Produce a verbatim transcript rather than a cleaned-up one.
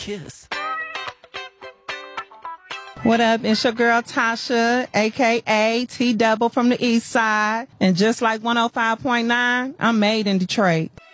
kiss. What up? It's your girl Tasha, a k a. T-Double from the East Side. And just like one oh five point nine, I'm made in Detroit.